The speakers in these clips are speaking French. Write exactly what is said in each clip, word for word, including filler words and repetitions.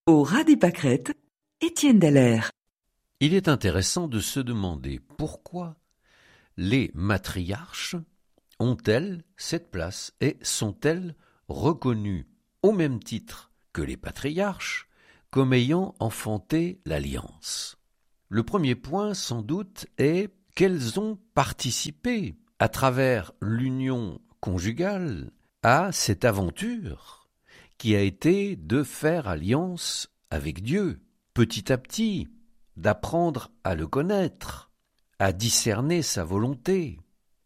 Au ras des pâquerettes, Étienne Dallaire. Il est intéressant de se demander pourquoi les matriarches ont-elles cette place et sont-elles reconnues au même titre que les patriarches comme ayant enfanté l'alliance. Le premier point, sans doute, est qu'elles ont participé à travers l'union conjugale à cette aventure qui a été de faire alliance avec Dieu, petit à petit, d'apprendre à le connaître, à discerner sa volonté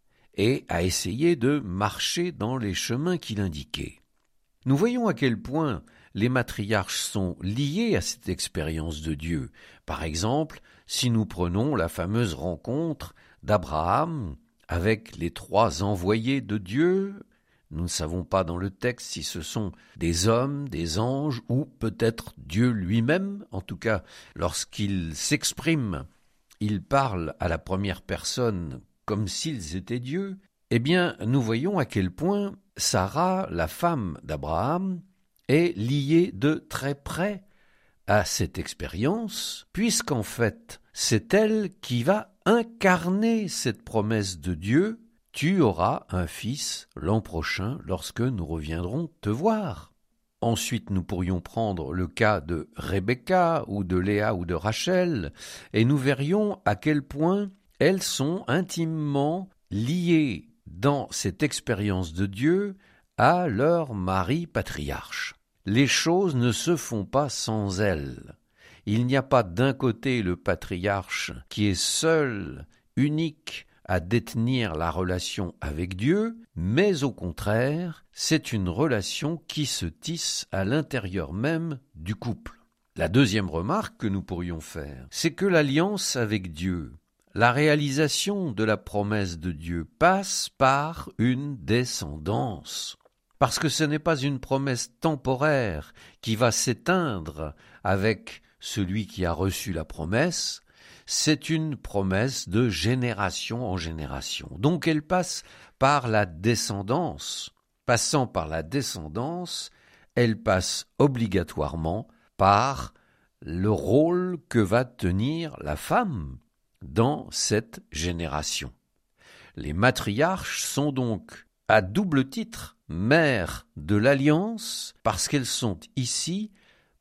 et à essayer de marcher dans les chemins qu'il indiquait. Nous voyons à quel point les matriarches sont liés à cette expérience de Dieu. Par exemple, si nous prenons la fameuse rencontre d'Abraham avec les trois envoyés de Dieu, nous ne savons pas dans le texte si ce sont des hommes, des anges ou peut-être Dieu lui-même. En tout cas, lorsqu'il s'exprime, il parle à la première personne comme s'ils étaient Dieu. Eh bien, nous voyons à quel point Sarah, la femme d'Abraham, est liée de très près à cette expérience, puisqu'en fait, c'est elle qui va incarner cette promesse de Dieu. Tu auras un fils l'an prochain lorsque nous reviendrons te voir. Ensuite, nous pourrions prendre le cas de Rebecca ou de Léa ou de Rachel, et nous verrions à quel point elles sont intimement liées dans cette expérience de Dieu à leur mari patriarche. Les choses ne se font pas sans elles. Il n'y a pas d'un côté le patriarche qui est seul, unique, à détenir la relation avec Dieu, mais au contraire, c'est une relation qui se tisse à l'intérieur même du couple. La deuxième remarque que nous pourrions faire, c'est que l'alliance avec Dieu, la réalisation de la promesse de Dieu passe par une descendance. Parce que ce n'est pas une promesse temporaire qui va s'éteindre avec celui qui a reçu la promesse, c'est une promesse de génération en génération. Donc elle passe par la descendance. Passant par la descendance, elle passe obligatoirement par le rôle que va tenir la femme dans cette génération. Les matriarches sont donc à double titre mères de l'alliance parce qu'elles sont ici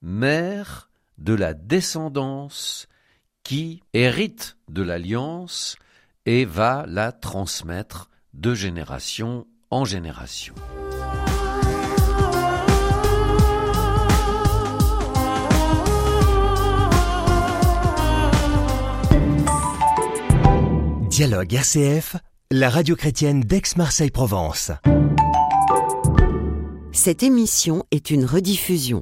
mères de la descendance qui hérite de l'alliance et va la transmettre de génération en génération. Dialogue R C F, la radio chrétienne d'Aix-Marseille-Provence. Cette émission est une rediffusion.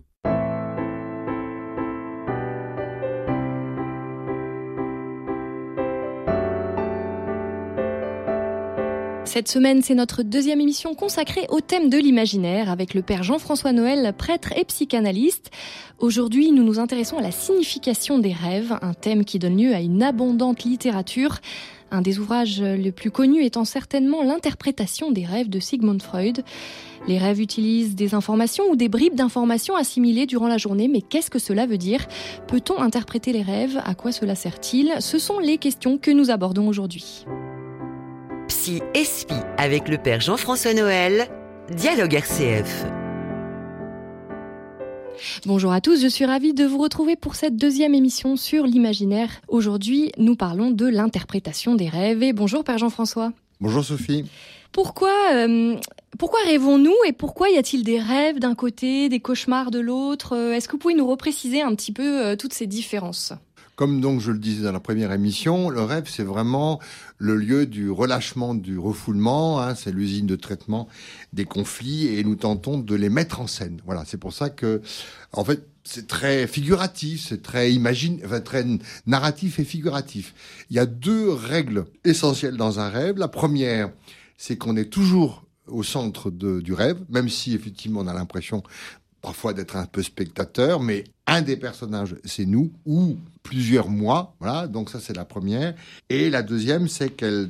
Cette semaine, c'est notre deuxième émission consacrée au thème de l'imaginaire avec le père Jean-François Noël, prêtre et psychanalyste. Aujourd'hui, nous nous intéressons à la signification des rêves, un thème qui donne lieu à une abondante littérature. Un des ouvrages les plus connus étant certainement l'interprétation des rêves de Sigmund Freud. Les rêves utilisent des informations ou des bribes d'informations assimilées durant la journée, mais qu'est-ce que cela veut dire ? Peut-on interpréter les rêves ? À quoi cela sert-il ? Ce sont les questions que nous abordons aujourd'hui. Psy et Spi avec le père Jean-François Noël, Dialogue R C F. Bonjour à tous, je suis ravie de vous retrouver pour cette deuxième émission sur l'imaginaire. Aujourd'hui, nous parlons de l'interprétation des rêves. Et bonjour père Jean-François. Bonjour Sophie. Pourquoi, euh, pourquoi rêvons-nous et pourquoi y a-t-il des rêves d'un côté, des cauchemars de l'autre ? Est-ce que vous pouvez nous repréciser un petit peu euh, toutes ces différences ? Comme donc je le disais dans la première émission, le rêve c'est vraiment le lieu du relâchement, du refoulement, hein, c'est l'usine de traitement des conflits et nous tentons de les mettre en scène. Voilà, c'est pour ça que, en fait, c'est très figuratif, c'est très imagine, enfin très narratif et figuratif. Il y a deux règles essentielles dans un rêve. La première, c'est qu'on est toujours au centre de, du rêve, même si effectivement on a l'impression parfois d'être un peu spectateur, mais un des personnages, c'est nous, ou plusieurs mois, voilà, donc ça c'est la première. Et la deuxième, c'est qu'elle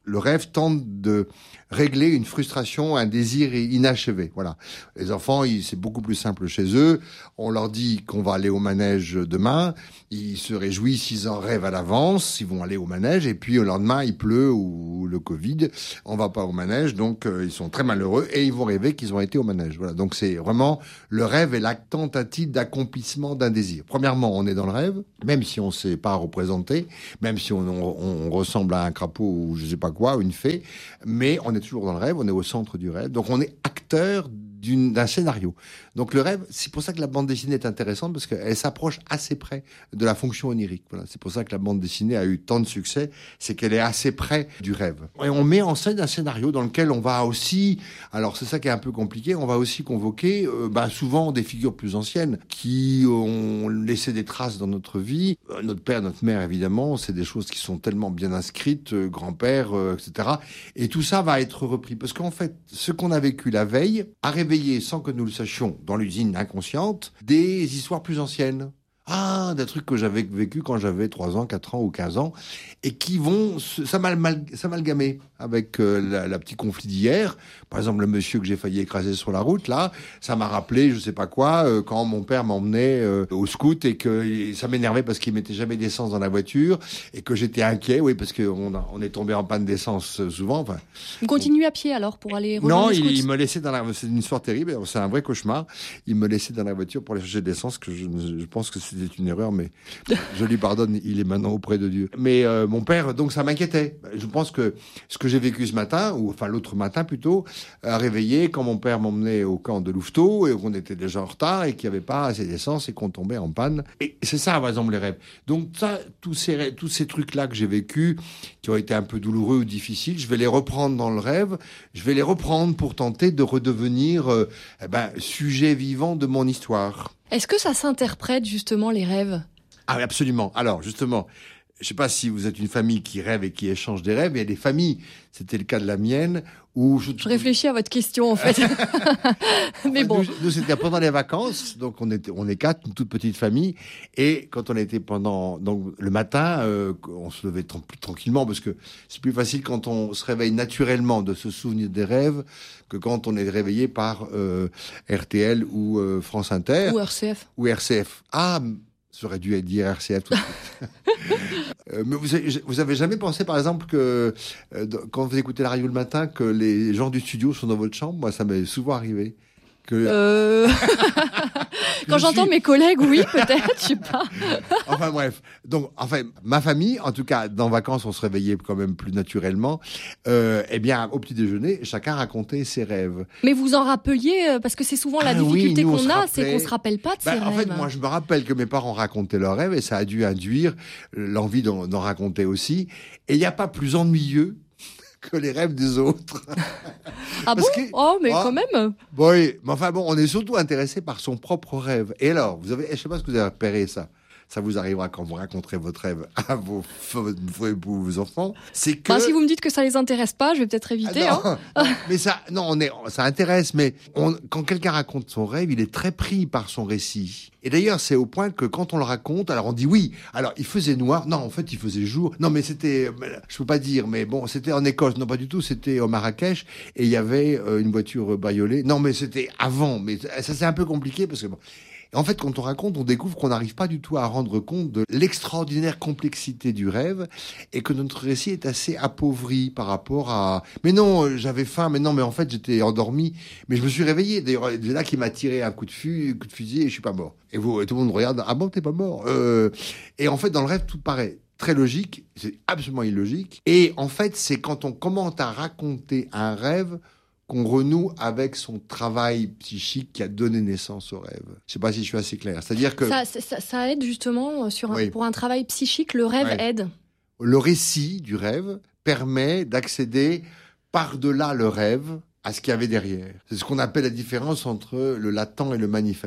le rêve tente de régler une frustration, un désir inachevé. Voilà. Les enfants, ils, c'est beaucoup plus simple chez eux. On leur dit qu'on va aller au manège demain. Ils se réjouissent, ils en rêvent à l'avance. Ils vont aller au manège. Et puis, au lendemain, il pleut ou le Covid. On va pas au manège. Donc, euh, ils sont très malheureux et ils vont rêver qu'ils ont été au manège. Voilà. Donc, c'est vraiment, le rêve est la tentative d'accomplissement d'un désir. Premièrement, on est dans le rêve, même si on sait pas représenter, même si on, on, on ressemble à un crapaud ou je sais pas quoi, une fée, mais on est toujours dans le rêve, on est au centre du rêve. Donc, on est acteur d'une, d'un scénario. Donc le rêve, c'est pour ça que la bande dessinée est intéressante, parce qu'elle s'approche assez près de la fonction onirique. Voilà, c'est pour ça que la bande dessinée a eu tant de succès, c'est qu'elle est assez près du rêve. Et on met en scène un scénario dans lequel on va aussi, alors c'est ça qui est un peu compliqué, on va aussi convoquer euh, ben, souvent des figures plus anciennes qui ont laissé des traces dans notre vie. Euh, notre père, notre mère, évidemment, c'est des choses qui sont tellement bien inscrites, euh, grand-père, euh, et cetera. Et tout ça va être repris, parce qu'en fait, ce qu'on a vécu la veille a réveillé, sans que nous le sachions, dans l'usine inconsciente, des histoires plus anciennes. Ah, des trucs que j'avais vécu quand j'avais trois ans, quatre ans ou quinze ans, et qui vont s'amalgamer avec euh, la, la petit conflit d'hier. Par exemple, le monsieur que j'ai failli écraser sur la route, là, ça m'a rappelé, je sais pas quoi, euh, quand mon père m'emmenait euh, au scout et que et ça m'énervait parce qu'il mettait jamais d'essence dans la voiture et que j'étais inquiet, oui, parce qu'on on est tombé en panne d'essence euh, souvent. Enfin, vous continuez à pied alors pour aller rejoindre non, le il, scout. il me laissait dans la. C'est une histoire terrible, c'est un vrai cauchemar. Il me laissait dans la voiture pour aller chercher de l'essence, que je, je pense que c'était une erreur, mais je lui pardonne. Il est maintenant auprès de Dieu. Mais euh, mon père, donc ça m'inquiétait. Je pense que ce que j'ai vécu ce matin, ou enfin l'autre matin plutôt, a réveillé quand mon père m'emmenait au camp de Louveteau et qu'on était déjà en retard et qu'il n'y avait pas assez d'essence et qu'on tombait en panne. Et c'est ça, par exemple, les rêves. Donc ça, tous ces tous ces trucs-là que j'ai vécus, qui ont été un peu douloureux ou difficiles, je vais les reprendre dans le rêve. Je vais les reprendre pour tenter de redevenir euh, eh ben, sujet vivant de mon histoire. Est-ce que ça s'interprète justement les rêves ? Ah, absolument. Alors, justement, je ne sais pas si vous êtes une famille qui rêve et qui échange des rêves. Il y a des familles, c'était le cas de la mienne, où je... Je réfléchis à votre question, en fait. Mais bon. Nous, nous, c'était pendant les vacances, donc on était, on est quatre, une toute petite famille, et quand on était pendant, donc le matin, euh, on se levait tra- plus tranquillement, parce que c'est plus facile quand on se réveille naturellement de se souvenir des rêves que quand on est réveillé par euh, R T L ou euh, France Inter. Ou R C F. Ou R C F. Ah, j'aurais dû dire R C F tout de suite. euh, mais vous avez, vous avez jamais pensé, par exemple, que euh, quand vous écoutez la radio le matin, que les gens du studio sont dans votre chambre? Moi, ça m'est souvent arrivé. Que... Euh... Quand j'entends suis... mes collègues, oui, peut-être, je sais pas. Enfin bref, donc enfin ma famille, en tout cas dans vacances, on se réveillait quand même plus naturellement. Euh, eh bien, au petit déjeuner, chacun racontait ses rêves. Mais vous en rappeliez, parce que c'est souvent la ah, difficulté oui, qu'on a, rappelait... c'est qu'on se rappelle pas de bah, ses en rêves. En fait, moi, je me rappelle que mes parents racontaient leurs rêves et ça a dû induire l'envie d'en, d'en raconter aussi. Et il n'y a pas plus ennuyeux que les rêves des autres. Ah bon que, Oh, mais oh, quand même. Bon, oui, mais enfin bon, on est surtout intéressé par son propre rêve. Et alors, vous avez, je sais pas ce que vous avez repéré ça. Ça vous arrivera quand vous raconterez votre rêve à vos, vos, vos, vos enfants. C'est que. Ben, si vous me dites que ça les intéresse pas, je vais peut-être éviter. Ah, non, hein. non, mais ça, non, on est, ça intéresse. Mais on, quand quelqu'un raconte son rêve, il est très pris par son récit. Et d'ailleurs, c'est au point que quand on le raconte, alors on dit oui. Alors, il faisait noir. Non, en fait, il faisait jour. Non, mais c'était, je peux pas dire, mais bon, c'était en Écosse. Non, pas du tout. C'était au Marrakech et il y avait euh, une voiture bariolée. Non, mais c'était avant. Mais ça, c'est un peu compliqué parce que bon. En fait, quand on raconte, on découvre qu'on n'arrive pas du tout à rendre compte de l'extraordinaire complexité du rêve et que notre récit est assez appauvri par rapport à... Mais non, j'avais faim, mais non, mais en fait, j'étais endormi, mais je me suis réveillé. D'ailleurs, c'est là qui m'a tiré un coup de, fu- coup de fusil et je suis pas mort. Et, vous, et tout le monde regarde, ah bon, t'es pas mort euh... Et en fait, dans le rêve, tout paraît très logique, c'est absolument illogique. Et en fait, c'est quand on commence à raconter un rêve qu'on renoue avec son travail psychique qui a donné naissance au rêve. Je ne sais pas si je suis assez clair. C'est-à-dire que... Ça, ça, ça aide justement sur un, oui. pour un travail psychique, le rêve ouais. aide. Le récit du rêve permet d'accéder par-delà le rêve à ce qu'il y avait derrière. C'est ce qu'on appelle la différence entre le latent et le manifeste.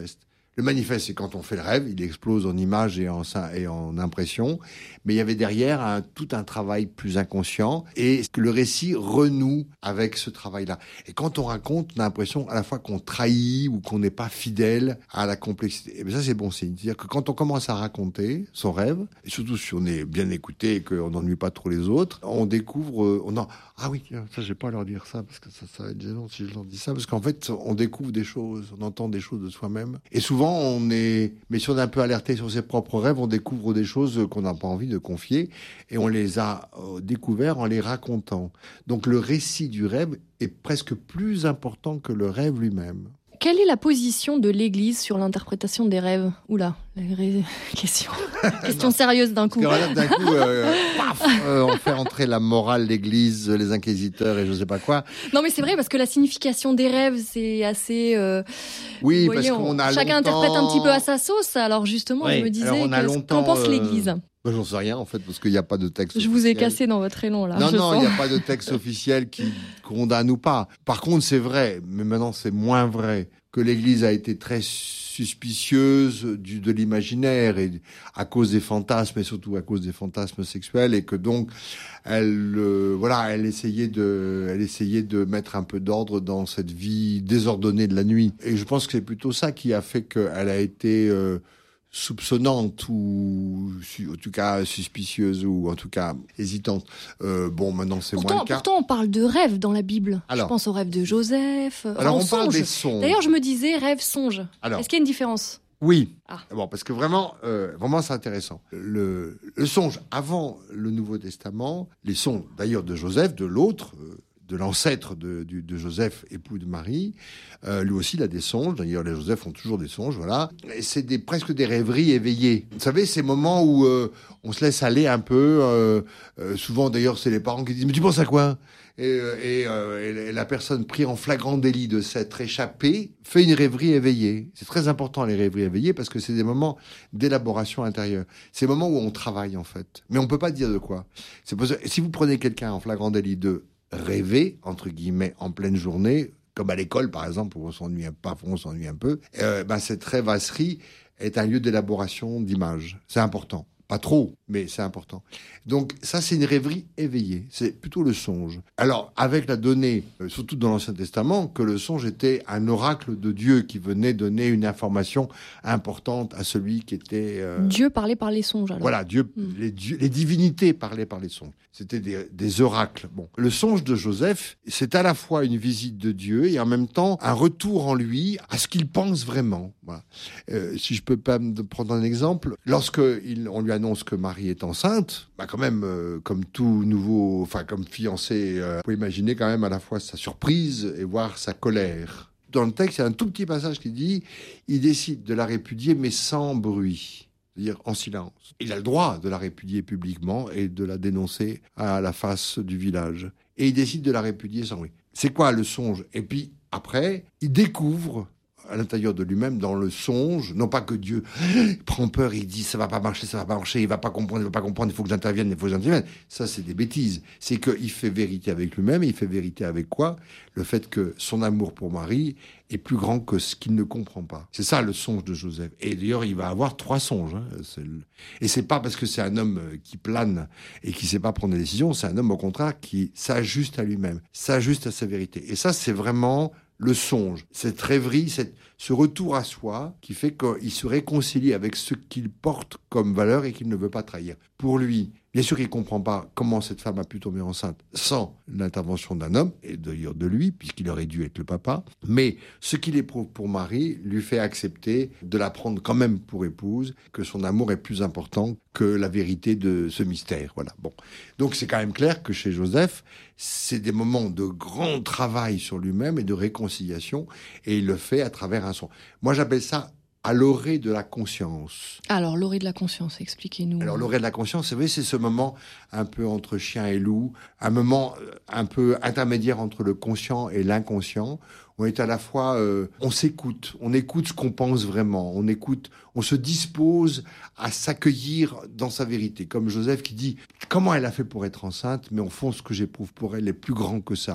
Le manifeste, c'est quand on fait le rêve, il explose en images et en, et en impressions, mais il y avait derrière un, tout un travail plus inconscient, et que le récit renoue avec ce travail-là. Et quand on raconte, on a l'impression à la fois qu'on trahit ou qu'on n'est pas fidèle à la complexité. Et bien ça, c'est bon signe. C'est-à-dire que quand on commence à raconter son rêve, et surtout si on est bien écouté et qu'on n'ennuie pas trop les autres, on découvre... On en... Ah oui, ça, je vais pas leur dire ça, parce que ça, ça va être gênant si je leur dis ça, parce qu'en fait, on découvre des choses, on entend des choses de soi-même. Et souvent, on est... Mais si on est un peu alerté sur ses propres rêves, on découvre des choses qu'on n'a pas envie de confier, et on les a euh, découvertes en les racontant. Donc le récit du rêve est presque plus important que le rêve lui-même. Quelle est la position de l'Église sur l'interprétation des rêves ? Oula, la ré... question, question sérieuse d'un coup. Parce que d'un coup, euh, paf, euh, on fait entrer la morale, l'Église, les inquisiteurs et je sais pas quoi. Non, mais c'est vrai parce que la signification des rêves, c'est assez. Euh, oui, voyez, parce qu'on on, a chacun longtemps... interprète un petit peu à sa sauce. Alors justement, oui. je me disais, alors on a que, longtemps, qu'en pense euh... l'Église ? Ben, j'en sais rien en fait parce qu'il n'y a pas de texte. Je officiel. vous ai cassé dans votre élan là. Non, non, il n'y a pas de texte officiel qui condamne ou pas. Par contre, c'est vrai, mais maintenant c'est moins vrai, que l'Église a été très suspicieuse du, de l'imaginaire et à cause des fantasmes et surtout à cause des fantasmes sexuels et que donc elle, euh, voilà, elle essayait de, elle essayait de mettre un peu d'ordre dans cette vie désordonnée de la nuit. Et je pense que c'est plutôt ça qui a fait qu'elle a été euh, soupçonnante ou en tout cas suspicieuse ou en tout cas hésitante. Euh, bon, maintenant c'est pourtant, moins le cas. Pourtant, on parle de rêves dans la Bible. Alors, je pense au rêve de Joseph. Alors, on, on parle songe. des songes. D'ailleurs, je me disais rêve, songe. Alors, est-ce qu'il y a une différence ? Oui. Ah. Bon, parce que vraiment, euh, vraiment, c'est intéressant. Le, le songe avant le Nouveau Testament, les songes d'ailleurs de Joseph, de l'autre. Euh, de l'ancêtre de, de, de Joseph, époux de Marie. Euh, lui aussi, il a des songes. D'ailleurs, les Joseph ont toujours des songes, voilà. Et c'est des, presque des rêveries éveillées. Vous savez, ces moments où euh, on se laisse aller un peu. Euh, euh, souvent, d'ailleurs, c'est les parents qui disent « Mais tu penses à quoi ?» Et, et, euh, et la personne prise en flagrant délit de s'être échappée fait une rêverie éveillée. C'est très important, les rêveries éveillées, parce que c'est des moments d'élaboration intérieure. C'est des moments où on travaille, en fait. Mais on ne peut pas dire de quoi. C'est pour ça, si vous prenez quelqu'un en flagrant délit de rêver, entre guillemets, en pleine journée, comme à l'école, par exemple, où on s'ennuie pas, on s'ennuie un peu, euh, ben, cette rêvasserie est un lieu d'élaboration d'images. C'est important. Pas trop, mais c'est important. Donc ça, c'est une rêverie éveillée. C'est plutôt le songe. Alors, avec la donnée, euh, surtout dans l'Ancien Testament, que le songe était un oracle de Dieu qui venait donner une information importante à celui qui était... Euh... Dieu parlait par les songes, alors. Voilà, Dieu, mm. les, dieux, les divinités parlaient par les songes. C'était des, des oracles. Bon, le songe de Joseph, c'est à la fois une visite de Dieu et en même temps un retour en lui à ce qu'il pense vraiment. Voilà. Euh, si je peux pas me prendre un exemple, lorsque il, on lui annonce que Marie est enceinte, bah quand même, euh, comme tout nouveau, enfin comme fiancé, euh, vous pouvez imaginer quand même à la fois sa surprise et voir sa colère. Dans le texte, il y a un tout petit passage qui dit « Il décide de la répudier, mais sans bruit ». C'est-à-dire en silence. Il a le droit de la répudier publiquement et de la dénoncer à la face du village. Et il décide de la répudier sans bruit. C'est quoi le songe ? Et puis, après, il découvre à l'intérieur de lui-même, dans le songe, non pas que Dieu prend peur, il dit ça va pas marcher, ça va pas marcher, il va pas comprendre, il va pas comprendre, il faut que j'intervienne, il faut que j'intervienne. Ça, c'est des bêtises. C'est qu'il fait vérité avec lui-même, et il fait vérité avec quoi ? Le fait que son amour pour Marie est plus grand que ce qu'il ne comprend pas. C'est ça le songe de Joseph. Et d'ailleurs, il va avoir trois songes. Hein. C'est le... Et c'est pas parce que c'est un homme qui plane et qui sait pas prendre des décisions, c'est un homme au contraire qui s'ajuste à lui-même, s'ajuste à sa vérité. Et ça, c'est vraiment le songe, cette rêverie, cette, ce retour à soi qui fait qu'il se réconcilie avec ce qu'il porte comme valeur et qu'il ne veut pas trahir. Pour lui, bien sûr qu'il ne comprend pas comment cette femme a pu tomber enceinte sans l'intervention d'un homme, et d'ailleurs de lui, puisqu'il aurait dû être le papa, mais ce qu'il éprouve pour Marie lui fait accepter de la prendre quand même pour épouse, que son amour est plus important que la vérité de ce mystère. Voilà. Bon. Donc c'est quand même clair que chez Joseph, c'est des moments de grand travail sur lui-même et de réconciliation, et il le fait à travers un son. Moi j'appelle ça à l'orée de la conscience. Alors, l'orée de la conscience, expliquez-nous. Alors, l'orée de la conscience, c'est vrai, c'est ce moment un peu entre chien et loup, un moment un peu intermédiaire entre le conscient et l'inconscient. On est à la fois, euh, on s'écoute, on écoute ce qu'on pense vraiment, on écoute, on se dispose à s'accueillir dans sa vérité. Comme Joseph qui dit, comment elle a fait pour être enceinte, mais au fond, ce que j'éprouve pour elle est plus grand que ça.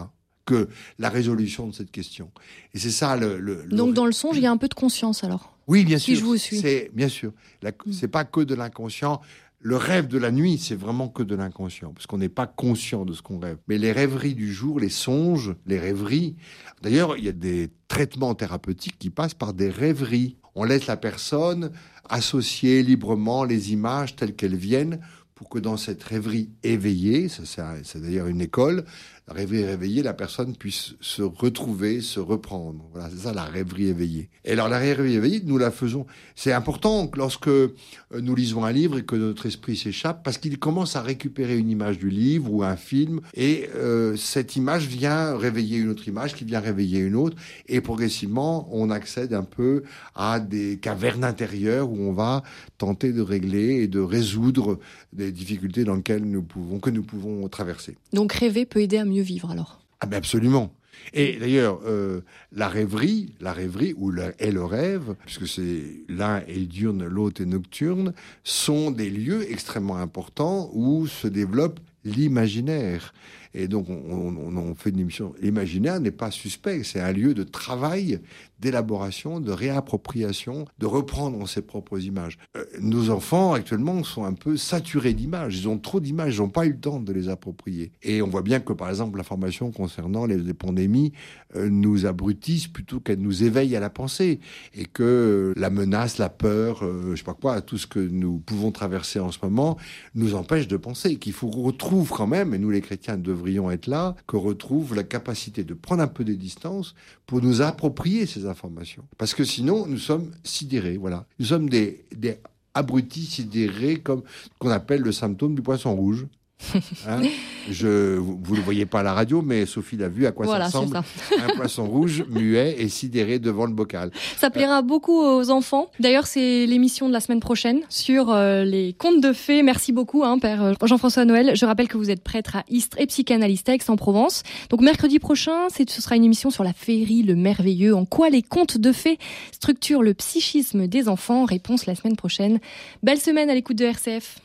que la résolution de cette question. Et c'est ça le... le Donc le... dans le songe, il y a un peu de conscience alors. Oui, bien si sûr. Je vous suis. C'est, bien sûr. La, mm. C'est pas que de l'inconscient. Le rêve de la nuit, c'est vraiment que de l'inconscient, parce qu'on n'est pas conscient de ce qu'on rêve. Mais les rêveries du jour, les songes, les rêveries... D'ailleurs, il y a des traitements thérapeutiques qui passent par des rêveries. On laisse la personne associer librement les images telles qu'elles viennent, pour que dans cette rêverie éveillée, ça c'est, un, c'est d'ailleurs une école, la rêverie réveillée, la personne puisse se retrouver, se reprendre. Voilà, c'est ça la rêverie éveillée. Et alors la rêverie éveillée, nous la faisons. C'est important lorsque nous lisons un livre et que notre esprit s'échappe, parce qu'il commence à récupérer une image du livre ou un film, et euh, cette image vient réveiller une autre image, qui vient réveiller une autre, et progressivement, on accède un peu à des cavernes intérieures où on va tenter de régler et de résoudre des difficultés dans lesquelles nous pouvons, que nous pouvons traverser. Donc rêver peut aider à mieux vivre alors. Ah ben absolument. Et d'ailleurs, euh, la rêverie, la rêverie ou le, et le rêve, puisque c'est l'un est diurne, l'autre est nocturne, sont des lieux extrêmement importants où se développe l'imaginaire. Et donc, on, on, on fait une émission. L'imaginaire n'est pas suspect. C'est un lieu de travail, d'élaboration, de réappropriation, de reprendre ses propres images. Euh, nos enfants, actuellement, sont un peu saturés d'images. Ils ont trop d'images. Ils n'ont pas eu le temps de les approprier. Et on voit bien que, par exemple, l'information concernant les, les pandémies euh, nous abrutissent plutôt qu'elle nous éveille à la pensée. Et que euh, la menace, la peur, euh, je sais pas quoi, tout ce que nous pouvons traverser en ce moment, nous empêche de penser. Qu'il faut retrouve quand même, et nous les chrétiens devrions être là, qu'on retrouve la capacité de prendre un peu des distances pour nous approprier ces informations. Parce que sinon, nous sommes sidérés, voilà. Nous sommes des, des abrutis sidérés, comme ce qu'on appelle le symptôme du poisson rouge. Hein, je, vous ne le voyez pas à la radio, mais Sophie l'a vu à quoi voilà, ça ressemble. Ça. Un poisson rouge, muet et sidéré devant le bocal. Ça plaira euh... beaucoup aux enfants. D'ailleurs, c'est l'émission de la semaine prochaine sur euh, les contes de fées. Merci beaucoup, hein, Père Jean-François Noël. Je rappelle que vous êtes prêtre à Istres et psychanalyste à Aix-en-Provence. Donc mercredi prochain, c'est, ce sera une émission sur la féerie, le merveilleux. En quoi les contes de fées structurent le psychisme des enfants? Réponse la semaine prochaine. Belle semaine à l'écoute de R C F.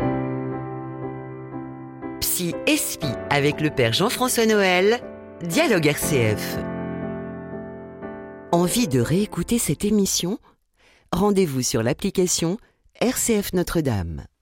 Psy et Spi avec le Père Jean-François Noël, Dialogue R C F. Envie de réécouter cette émission? Rendez-vous sur l'application R C F Notre-Dame.